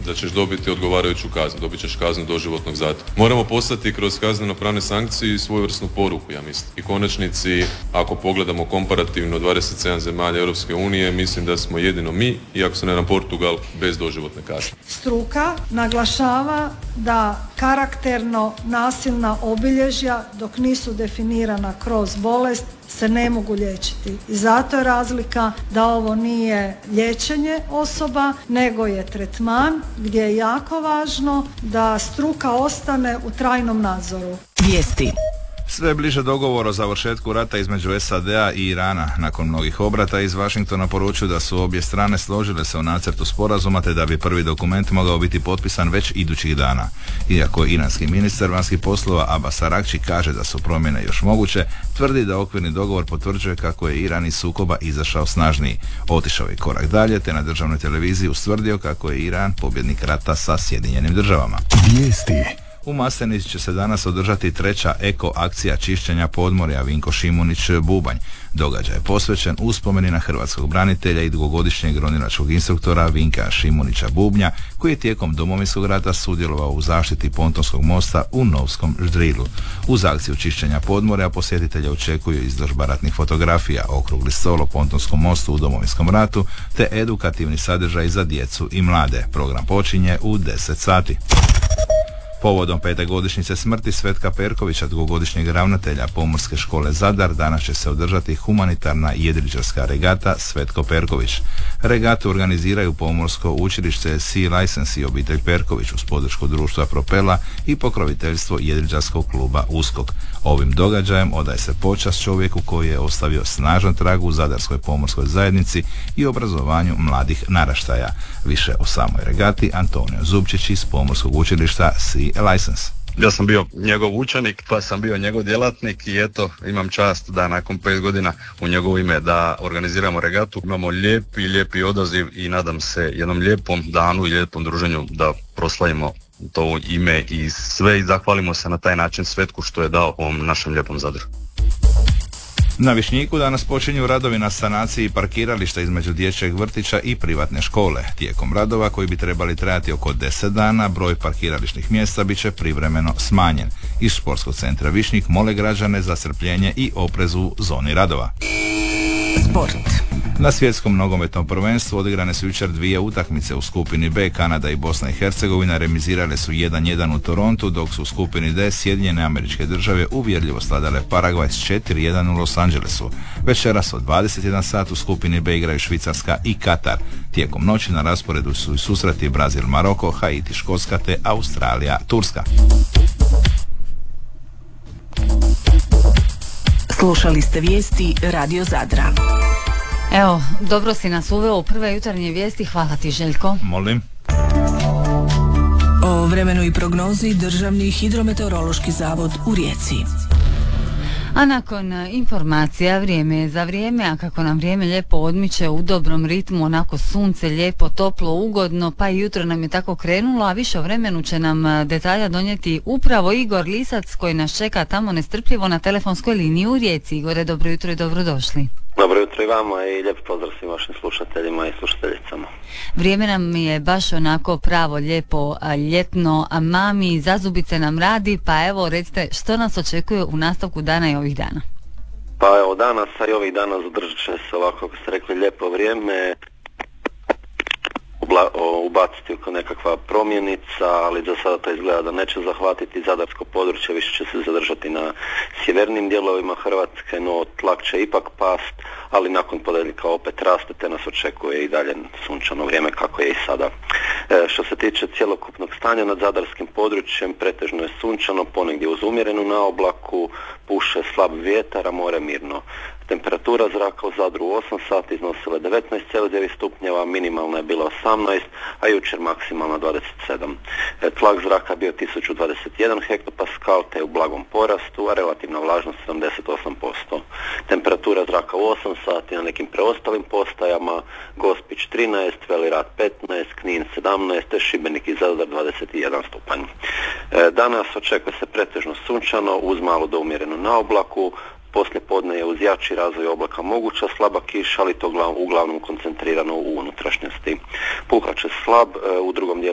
da ćeš dobiti odgovarajuću kaznu, dobit ćeš kaznu doživotnog zatvora. Moramo poslati kroz kazneno-pravne sankcije svojevrsnu poruku, ja mislim. I konačnici, ako pogledamo komparativno 27 zemalja Europske unije, mislim da smo jedino mi, iako se ne nam Portugal, bez doživotne kazne. Struka naglašava da karakterno nasilna obilježja, dok nisu definirana kroz bolest, se ne mogu liječiti. I zato je razlika da ovo nije liječenje osoba, nego je tretman gdje je jako važno da struka ostane u trajnom nadzoru. Vijesti. Sve bliže dogovor o završetku rata između SAD-a i Irana. Nakon mnogih obrata iz Washingtona poručuju da su obje strane složile se o nacrtu sporazuma te da bi prvi dokument mogao biti potpisan već idućih dana. Iako iranski ministar vanjskih poslova Abbas Araghči kaže da su promjene još moguće, tvrdi da okvirni dogovor potvrđuje kako je Iran iz sukoba izašao snažniji. Otišao je korak dalje te na državnoj televiziji ustvrdio kako je Iran pobjednik rata sa Sjedinjenim državama. Vijesti. U Maslenici će se danas održati treća eko akcija čišćenja podmorja Vinko Šimunić Bubanj. Događaj je posvećen uspomeni na hrvatskog branitelja i dugogodišnjeg ronilačkog instruktora Vinka Šimunića Bubnja, koji je tijekom Domovinskog rata sudjelovao u zaštiti pontonskog mosta u Novskom Ždrilu. Uz akciju čišćenja podmorja posjetitelja očekuju izložba ratnih fotografija, okrugli stol o pontonskom mostu u Domovinskom ratu te edukativni sadržaj za djecu i mlade. Program počinje u 10 sati. Povodom 5. godišnjice smrti Svetka Perkovića, dugogodišnjeg ravnatelja Pomorske škole Zadar, danas će se održati humanitarna jedriličarska regata Svetko Perković. Regatu organiziraju Pomorsko učilište Sea License i obitelj Perković uz podršku društva Propela i pokroviteljstvo jedriličarskog kluba Uskok. Ovim događajem odaje se počast čovjeku koji je ostavio snažan trag u zadarskoj pomorskoj zajednici i obrazovanju mladih naraštaja. Više o samoj regati Antonio Zupčić iz Pomorskog učilišta Sea License. Ja sam bio njegov učenik, pa sam bio njegov djelatnik i eto, imam čast da nakon 5 godina u njegovo ime da organiziramo regatu. Imamo lijepi odaziv i nadam se jednom lijepom danu i lijepom druženju da proslavimo to ime i sve i zahvalimo se na taj način Svetku što je dao ovom našem lijepom Zadru. Na Višnjiku danas počinju radovi na sanaciji parkirališta između dječjeg vrtića i privatne škole. Tijekom radova, koji bi trebali trajati oko 10 dana, broj parkirališnih mjesta bit će privremeno smanjen. Iz Športskog centra Višnjik mole građane za strpljenje i oprez u zoni radova. Sport. Na svjetskom nogometnom prvenstvu odigrane su jučer 2 utakmice u skupini B. Kanada i Bosna i Hercegovina remizirale su 1-1 u Torontu, dok su u skupini D Sjedinjene Američke Države uvjerljivo sladale Paragvaj s 4-1 u Los Angelesu. Večeras od 21 sat u skupini B igraju Švicarska i Katar. Tijekom noći na rasporedu su i susreti Brazil, Maroko, Haiti, Škotska te Australija, Turska. Slušali ste vijesti Radio Zadra. Evo, dobro si nas uveo u prve jutarnje vijesti, hvala ti Željko. Molim. O vremenu i prognozi Državni hidrometeorološki zavod u Rijeci. A nakon informacija vrijeme je za vrijeme, a kako nam vrijeme lijepo odmiče u dobrom ritmu, onako sunce lijepo, toplo, ugodno, pa i jutro nam je tako krenulo, a više o vremenu će nam detalja donijeti upravo Igor Lisac koji nas čeka tamo nestrpljivo na telefonskoj liniji u Rijeci. Igore, dobro jutro i dobrodošli. Dobro jutro i vama i lijep pozdrav svim vašim slušateljima i slušateljicama. Vrijeme nam je baš onako pravo, lijepo, ljetno, a mami zazubice nam radi, pa evo recite što nas očekuje u nastavku dana i ovih dana. Pa evo danas, a i ovih dana zadržat će se ovako, kako ste rekli, lijepo vrijeme, ubaciti oko nekakva promjenica, ali za sada to izgleda da neće zahvatiti zadarsko područje, više će se zadržati na sjevernim dijelovima Hrvatske, no tlak će ipak past, ali nakon ponedjeljka opet raste, te nas očekuje i dalje sunčano vrijeme kako je i sada. Što se tiče cjelokupnog stanja nad zadarskim područjem, pretežno je sunčano, ponegdje uz umjerenu naoblaku, puše slab vjetar, a more mirno. Temperatura zraka u Zadru u 8 sati iznosila 19,9 stupnjeva, minimalna je bila 18, a jučer maksimalna 27. Tlak zraka bio 1021 hektopaskal, te je u blagom porastu, a relativna vlažnost 78%. Temperatura zraka u 8 sati na nekim preostalim postajama: Gospić 13, Veli Rat 15, Knin 17, te Šibenik i Zadar 21 stupanj. Danas očekuje se pretežno sunčano uz malo do umjerenu naoblaku. Poslije podne je uz jači razvoj oblaka moguća slaba kiša, ali to uglavnom koncentrirano u unutrašnjosti. Puhat će slab, u drugom dijelu